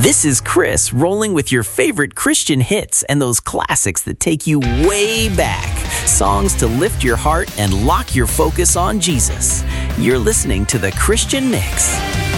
This is Chris rolling with your favorite Christian hits and those classics that take you way back. Songs to lift your heart and lock your focus on Jesus. You're listening to The Christian Mix.